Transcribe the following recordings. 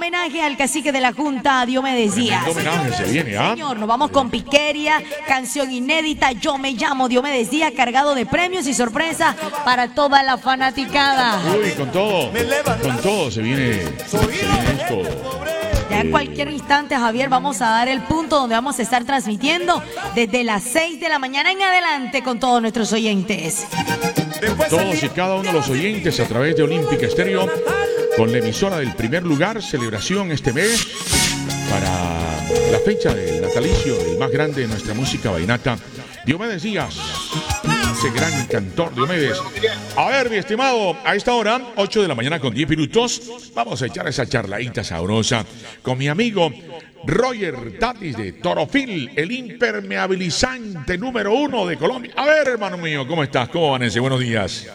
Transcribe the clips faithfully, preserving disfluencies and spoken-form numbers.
homenaje al cacique de la Junta, Diomedes Díaz. Homenaje se viene, ¿ah? Señor, nos vamos con Piqueria, canción inédita, Yo me llamo Diomedes Díaz, cargado de premios y sorpresa para toda la fanaticada. Uy, con todo, con todo se viene, se viene esto. Ya en cualquier instante, Javier, vamos a dar el punto donde vamos a estar transmitiendo desde las seis de la mañana en adelante con todos nuestros oyentes. Todos y cada uno de los oyentes a través de Olímpica Estéreo, con la emisora del primer lugar, celebración este mes para la fecha del natalicio del más grande de nuestra música vallenata, Diomedes Díaz, ese gran cantor Diomedes. A ver, mi estimado, a esta hora, ocho de la mañana con diez minutos, vamos a echar esa charladita sabrosa con mi amigo Roger Tatis de Torofil, el impermeabilizante número uno de Colombia. A ver, hermano mío, ¿cómo estás? ¿Cómo van ese? Buenos días. Sí,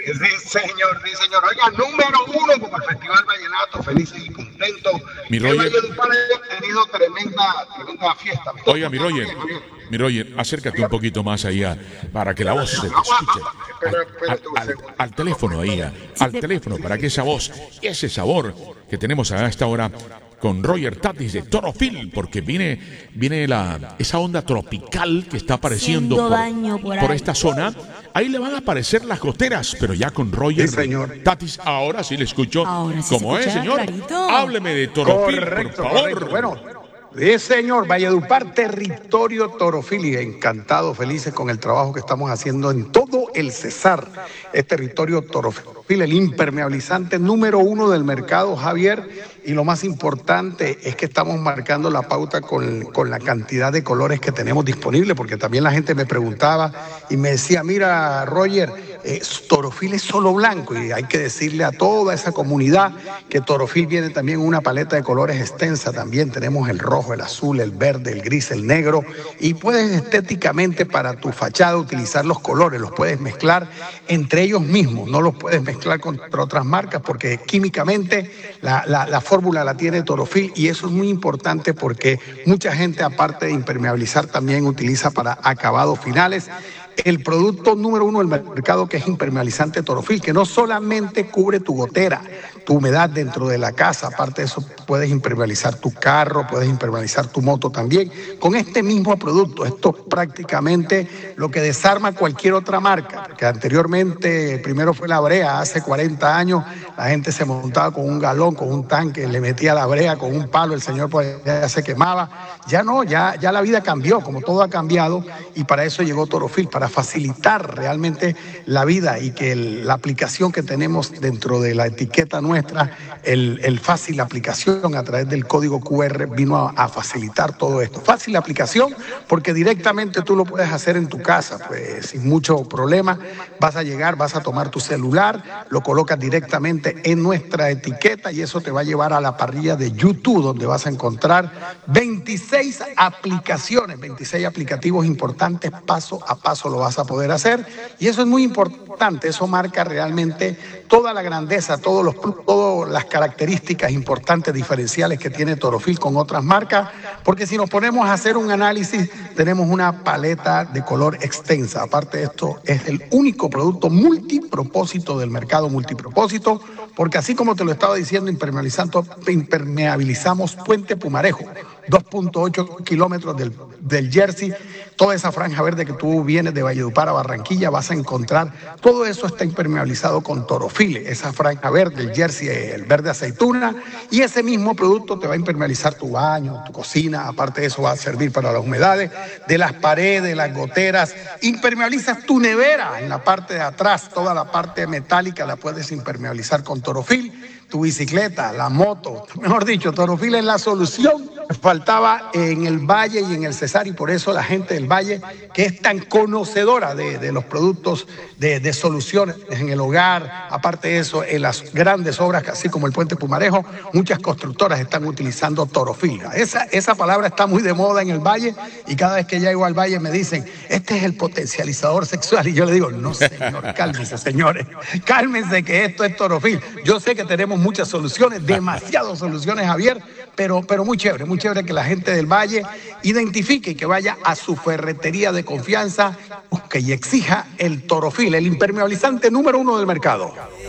señor, sí, señor. Oiga, número uno como el Festival Vallenato, felices y contentos. Mi Roger. El Valledupar ha tenido tremenda, tremenda fiesta. Oiga, mi Roger, mi Roger, acércate un poquito más allá para que la voz se te escuche. Al, al, al, al teléfono ahí, al teléfono, para que esa voz, ese sabor que tenemos a esta hora con Roger Tatis de Torofil, porque viene, viene la, esa onda tropical que está apareciendo por, por, por esta zona. Ahí le van a aparecer las goteras, pero ya con Roger sí, señor. Tatis, ahora sí le escucho. Ahora sí ¿Cómo es, señor? Clarito. Hábleme de Torofil, Correcto, por favor. correcto. Bueno, sí, señor, Valledupar, territorio Torofil, y encantado, felices con el trabajo que estamos haciendo en todo el Cesar. Es territorio Torofil, el impermeabilizante número uno del mercado, Javier. Y lo más importante es que estamos marcando la pauta con, con la cantidad de colores que tenemos disponibles, porque también la gente me preguntaba y me decía, mira, Roger, eh, Torofil es solo blanco, y hay que decirle a toda esa comunidad que Torofil viene también en una paleta de colores extensa. También tenemos el rojo, el azul, el verde, el gris, el negro, y puedes estéticamente para tu fachada utilizar los colores, los puedes mezclar entre ellos mismos, no los puedes mezclar con otras marcas porque químicamente la, la, la fórmula la tiene Torofil, y eso es muy importante porque mucha gente, aparte de impermeabilizar, también utiliza para acabados finales el producto número uno del mercado, que es impermeabilizante Torofil, que no solamente cubre tu gotera, tu humedad dentro de la casa, aparte de eso puedes impermeabilizar tu carro, puedes impermeabilizar tu moto también con este mismo producto. Esto es prácticamente lo que desarma cualquier otra marca, porque anteriormente primero fue la brea, hace cuarenta años la gente se montaba con un galón, con un tanque, le metía la brea con un palo, el señor pues ya se quemaba. Ya no, ya, ya la vida cambió, como todo ha cambiado, y para eso llegó Torofil, para facilitar realmente la vida, y que el, la aplicación que tenemos dentro de la etiqueta nuestra, el, el fácil aplicación a través del código cu erre, vino a, a facilitar todo esto. Fácil aplicación porque directamente tú lo puedes hacer en tu casa, pues sin mucho problema. Vas a llegar, vas a tomar tu celular, lo colocas directamente en nuestra etiqueta, y eso te va a llevar a la parrilla de YouTube, donde vas a encontrar veintiséis aplicaciones, veintiséis aplicativos importantes, paso a paso lo vas a poder hacer, y eso es muy importante. Eso marca realmente toda la grandeza, todos los, todas las características importantes, diferenciales que tiene Torofil con otras marcas, porque si nos ponemos a hacer un análisis, tenemos una paleta de color extensa. Aparte de esto, es el único producto multipropósito del mercado multipropósito, porque así como te lo estaba diciendo, impermeabilizando, impermeabilizamos Puente Pumarejo, dos punto ocho kilómetros del, del Jersey, toda esa franja verde que tú vienes de Valledupar a Barranquilla, vas a encontrar, todo eso está impermeabilizado con Torofil, esa franja verde, el Jersey, el verde aceituna, y ese mismo producto te va a impermeabilizar tu baño, tu cocina. Aparte de eso, va a servir para las humedades de las paredes, las goteras. Impermeabilizas tu nevera en la parte de atrás, toda la parte metálica la puedes impermeabilizar con Torofil. Tu bicicleta, la moto, mejor dicho, Torofil es la solución. Faltaba en el Valle y en el Cesar, y por eso la gente del Valle, que es tan conocedora de, de los productos de, de soluciones en el hogar, aparte de eso, en las grandes obras, así como el Puente Pumarejo, muchas constructoras están utilizando Torofil. Esa, esa palabra está muy de moda en el Valle, y cada vez que llego al Valle me dicen, este es el potencializador sexual, y yo le digo, no señor, cálmense señores, cálmense que esto es Torofil. Yo sé que tenemos muchas soluciones, demasiadas soluciones, Javier, pero, pero muy chévere, muy chévere que la gente del Valle identifique y que vaya a su ferretería de confianza, busque y exija el Torofil, el impermeabilizante número uno del mercado.